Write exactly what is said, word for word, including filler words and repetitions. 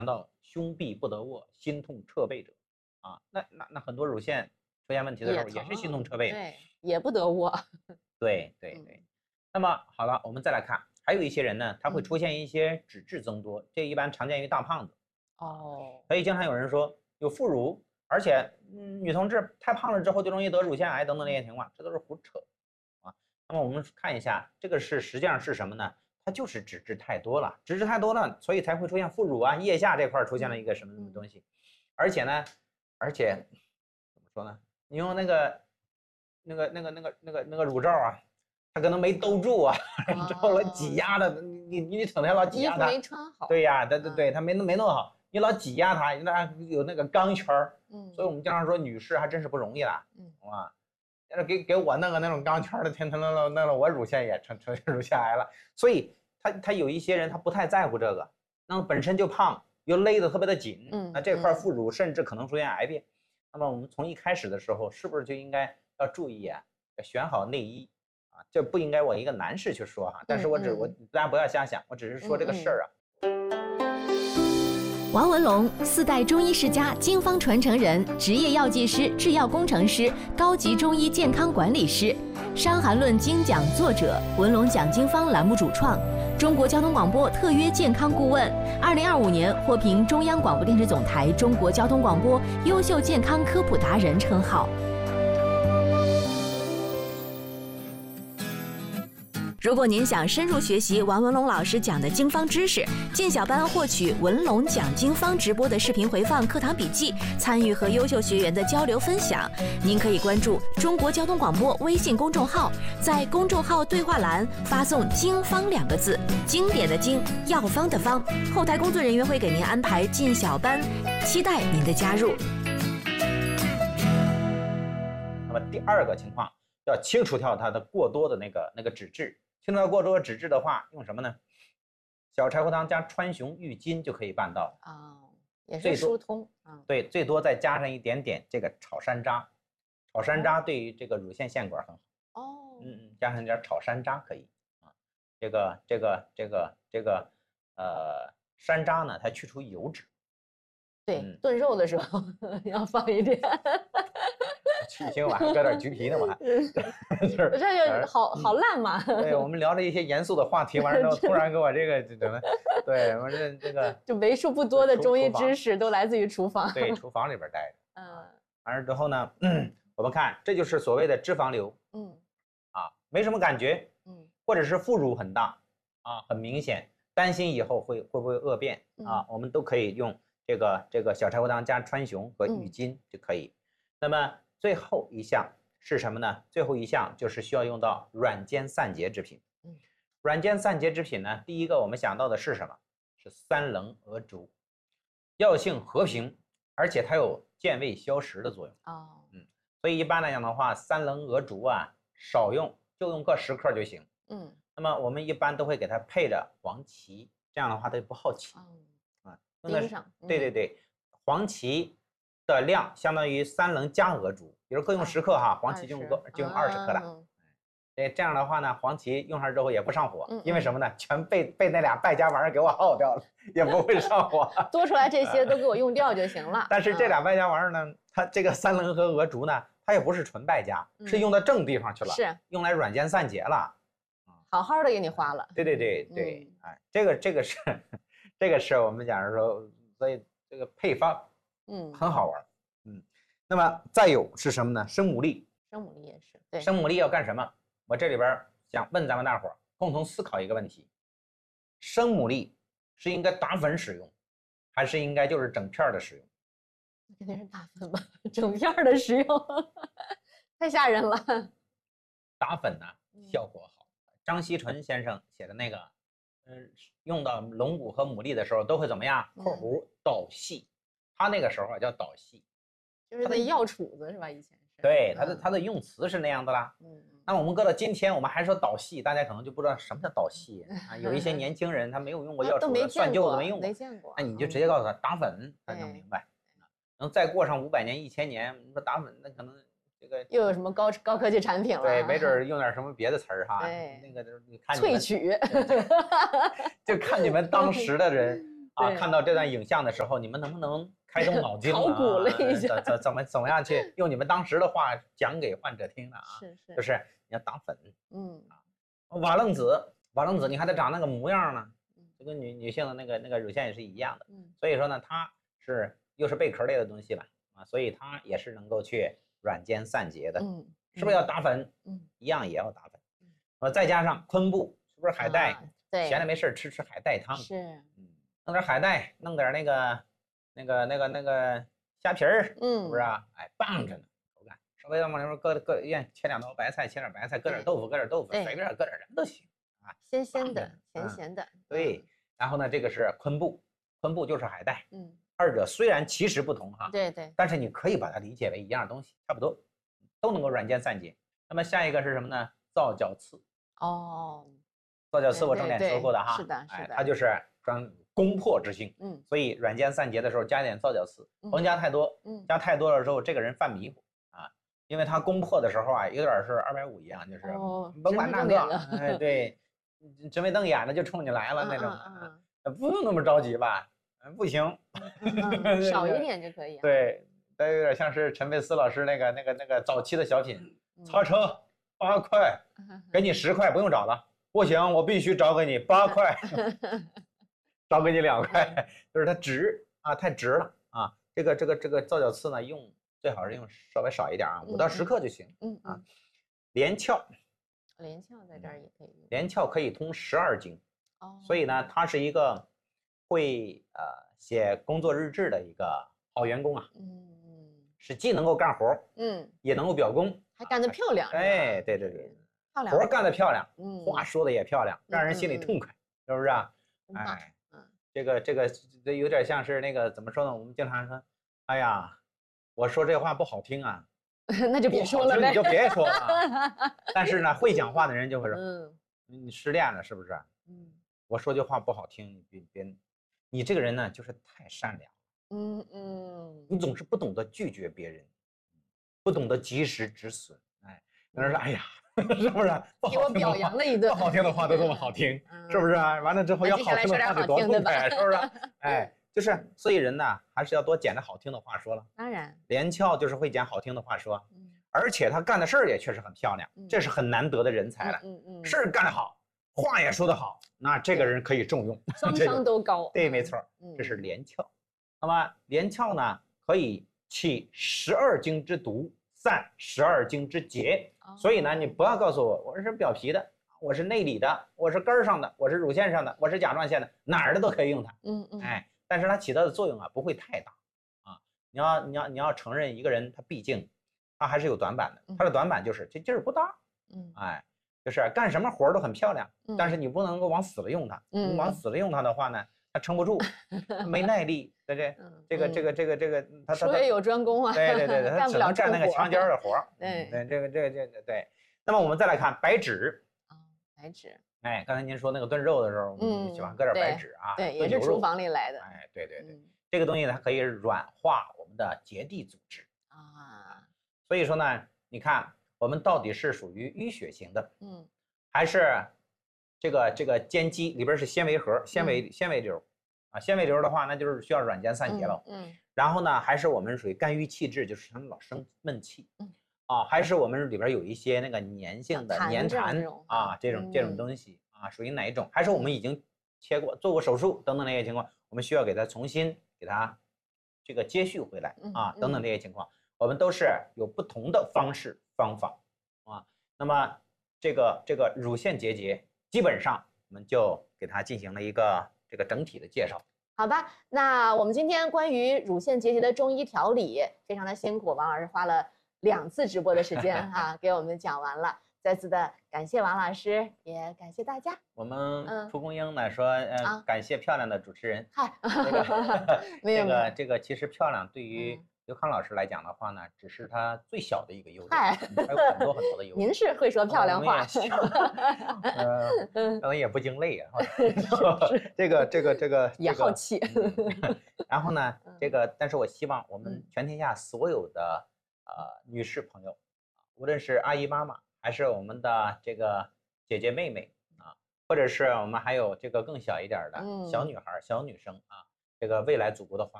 到胸壁不得卧，心痛彻背者啊，那那那很多乳腺出现问题的时候也是心痛彻背， 对，也不得卧。 对对对。嗯、那么好了，我们再来看，还有一些人呢，他会出现一些脂质增多，嗯、这一般常见于大胖子。 哦。 所以经常有人说有副乳，而且、嗯、女同志太胖了之后就容易得乳腺癌等等这些情况，这都是胡扯啊。那么我们看一下，这个是实际上是什么呢？它就是脂质太多了，脂质太多了，所以才会出现副乳啊、腋下这块出现了一个什么什么东西，而且呢，而且怎么说呢？你用那个、那个、那个、那个、那个、那个乳罩啊，它可能没兜住啊，之后老挤压的，你你你整天老挤压它， 衣服没穿好。 对呀，对对对，它没没弄好，你老挤压它，那有那个钢圈儿， 嗯， 所以我们经常说女士还真是不容易了，嗯，好吧？要是给给我弄个那种钢圈的，天天弄弄弄了，我乳腺也成成乳腺癌了。所以他他有一些人他不太在乎这个，那么本身就胖又勒得特别的紧，嗯，那这块副乳甚至可能出现癌变。那么我们从一开始的时候，是不是就应该要注意啊？要选好内衣啊，这不应该我一个男士去说哈，但是我只我大家不要瞎想，我只是说这个事儿啊。 王文龙，四代中医世家，经方传承人，职业药剂师、制药工程师，高级中医健康管理师，《伤寒论》精讲作者，文龙讲经方栏目主创，中国交通广播特约健康顾问，二零二五年获评中央广播电视总台中国交通广播优秀健康科普达人称号。如果您想深入学习王文龙老师讲的经方知识，进小班获取文龙讲经方直播的视频回放、课堂笔记，参与和优秀学员的交流分享，您可以关注中国交通广播微信公众号，在公众号对话栏发送“经方”两个字，经典的经，药方的方，后台工作人员会给您安排进小班，期待您的加入。 那么第二个情况，要清除掉它的过多的那个那个脂质。清除掉过多的脂质的话，用什么呢？小柴胡汤加川芎、郁金就可以办到了啊、哦，也是疏通啊、嗯。对，最多再加上一点点这个炒山楂，炒山楂对于这个乳腺腺管很好。哦，嗯嗯，加上点炒山楂可以啊。这个这个这个这个呃山楂呢，它去除油脂。 对，嗯、炖肉的时候要放一点。 去腥我还搁点橘皮呢，我还， 这就好好烂嘛。 对，我们聊着一些严肃的话题，完了之后突然给我这个整的，对，我这这个就为数不多的中医知识都来自于厨房。 对，厨房里边待着。嗯，完了之后呢，嗯，我们看这就是所谓的脂肪瘤。嗯，啊，没什么感觉。嗯，或者是副乳很大啊，很明显，担心以后会会不会恶变啊？我们都可以用这个这个小柴胡汤加川芎和郁金就可以。那么最后一项是什么呢？最后一项就是需要用到软坚散结之品。嗯，软坚散结之品呢，第一个我们想到的是什么？是三棱鹅竹，药性和平，而且它有健胃消食的作用。哦，嗯，所以一般来讲的话，三棱鹅竹啊，少用，就用个十克就行。嗯，那么我们一般都会给它配着黄芪，这样的话它就不耗气。啊， 盯上。 对对对，黄芪的量相当于三棱加鹅竹，比如各用十克哈，黄芪就用个就用二十克了。对，这样的话呢，黄芪用上之后也不上火，因为什么呢？全被被那俩败家玩意儿给我耗掉了，也不会上火。 多出来这些都给我用掉就行了。 但是这俩败家玩意儿呢，它这个三棱和鹅竹呢，它也不是纯败家，是用到正地方去了， 是用来软坚散结了。 好好的给你花了。 对对对对，哎，这个这个是这个是我们讲说，所以这个配方。嗯，很好玩。嗯，那么再有是什么呢？生牡蛎。 生牡蛎也是。对， 生牡蛎要干什么？我这里边想问咱们大伙儿共同思考一个问题：生牡蛎是应该打粉使用，还是应该就是整片的使用？ 肯定是打粉吧，整片的使用太吓人了。 打粉呢，效果好。张锡纯先生写的那个，嗯、呃，用到龙骨和牡蛎的时候都会怎么样？括弧捣细。他那个时候叫捣细， 就是那药杵子是吧？以前是。 对，他的他的用词是那样的啦。嗯。那我们搁到今天，我们还说捣细，大家可能就不知道什么叫捣细啊。有一些年轻人他没有用过药杵子，蒜臼子没用过， 没见过。 那你就直接告诉他打粉，他能明白。能再过上五百年、一千年，你说打粉，那可能这个又有什么高高科技产品了？ 对，没准用点什么别的词儿哈。 对， 那个就是你看萃取， 就看你们当时的人。 啊，看到这段影像的时候，你们能不能开动脑筋考古了一下， 怎怎怎么怎么样去用你们当时的话讲给患者听的啊？ 是是， 就是你要打粉， 嗯啊，瓦楞子，瓦楞子，你看它长那个模样呢，就跟女女性的那个那个乳腺也是一样的， 嗯， 所以说呢，它是又是贝壳类的东西了啊，所以它也是能够去软坚散结的， 嗯， 是不是要打粉？ 嗯， 一样也要打粉，呃，再加上昆布，是不是海带？ 啊、对， 闲着没事吃吃海带汤， 是， 嗯，弄点海带，弄点那个那个那个那个虾皮儿， 嗯， 是不是啊？哎，棒着呢，口感。稍微往里面搁搁愿切两刀白菜，切点白菜，搁点豆腐，搁点豆腐，随便搁点什么都行啊， 鲜鲜的，咸咸的， 对。然后呢，这个是昆布，昆布就是海带， 嗯， 二者虽然其实不同哈， 对对， 但是你可以把它理解为一样东西，差不多，都能够软坚散结。那么下一个是什么呢？皂角刺。 哦， 皂角刺我重点说过的哈， 是的，是的， 它就是专攻破之性， 嗯， 所以软坚散结的时候加点皂角刺，甭加太多，嗯，加太多了之后这个人犯迷糊啊，因为它攻破的时候啊，有点是二百五一样，就是甭管那个，哎，对，直眉瞪眼的就冲你来了那种，不用那么着急吧？不行， 少一点就可以。 对，它有点像是陈佩斯老师那个那个那个早期的小品，擦车八块，给你十块不用找了。不行，我必须找给你八块，找给你两块，就是它直啊，太直了啊。这个这个这个皂角刺呢，用最好是用稍微少一点啊，五到十克就行。嗯啊，连翘， 连翘在这儿也可以用。 连翘可以通十二经，哦，所以呢，他是一个会呃写工作日志的一个好员工啊。嗯，是既能够干活，嗯，也能够表功， 还干得漂亮。 哎，对对对。活干得漂亮，嗯，话说的也漂亮，让人心里痛快，是不是啊？哎，嗯，这个这个这有点像是那个怎么说呢？我们经常说，哎呀，我说这话不好听啊， 那就别说了呗， 你就别说了。但是呢，会讲话的人就会说，嗯，你失恋了是不是？嗯，我说句话不好听，你别别，你这个人呢就是太善良，嗯嗯，你总是不懂得拒绝别人，不懂得及时止损，哎，有人说，哎呀。是不是？ 给我表扬了一顿， 不好听的话都这么好听，是不是啊？完了之后要好听的话得多痛快，是不是？哎，就是，所以人呢还是要多捡着好听的话说了。 当然， 连翘就是会捡好听的话说，而且他干的事儿也确实很漂亮，这是很难得的人才了。嗯嗯，事儿干得好，话也说得好，那这个人可以重用， 双商都高。 对，没错，这是连翘。那么连翘呢，可以去十二经之毒，散十二经之结。所以呢，你不要告诉我我是表皮的，我是内里的，我是根儿上的，我是乳腺上的，我是甲状腺的，哪儿的都可以用它。嗯嗯，哎，但是它起到的作用啊不会太大啊。你要你要你要承认一个人他毕竟他还是有短板的，他的短板就是这劲儿不大。嗯，哎，就是干什么活都很漂亮，但是你不能够往死了用它。嗯，往死了用它的话呢，他撑不住，没耐力，对不对？这个这个这个这个，他术业有专攻啊。 对对对，他只能干那个墙尖的活儿。对对，这个这个这个对。那么我们再来看白芷啊，白芷。 哎，刚才您说那个炖肉的时候，嗯，喜欢搁点白芷啊。 对，也是厨房里来的。 哎，对对对，这个东西它可以软化我们的结缔组织啊。所以说呢，你看我们到底是属于淤血型的，嗯，还是？这个这个坚肌里边是纤维核、纤维纤维瘤，啊，纤维瘤的话，那就是需要软坚散结了。嗯，然后呢，还是我们属于肝郁气滞，就是老生闷气。嗯，啊，还是我们里边有一些那个粘性的粘痰啊，这种这种东西啊，属于哪一种？还是我们已经切过、做过手术等等那些情况，我们需要给它重新给它这个接续回来啊，等等这些情况，我们都是有不同的方式方法啊。那么这个这个乳腺结节。基本上我们就给它进行了一个这个整体的介绍。 好吧，那我们今天关于乳腺结节的中医调理，非常的辛苦，王老师花了两次直播的时间哈、啊，给我们讲完了。再次的感谢王老师，也感谢大家。 我们蒲公英呢说，呃，啊、感谢漂亮的主持人。 嗨， 这个这个这个其实漂亮对于。嗯刘康老师来讲的话呢，只是他最小的一个优点，还有很多很多的优点。 您是会说漂亮话， 呃，可能也不惊累啊。这个这个这个也好奇。 然后呢，这个但是我希望我们全天下所有的呃女士朋友，无论是阿姨妈妈，还是我们的这个姐姐妹妹啊，或者是我们还有这个更小一点的小女孩、小女生啊。 这个未来祖国的花。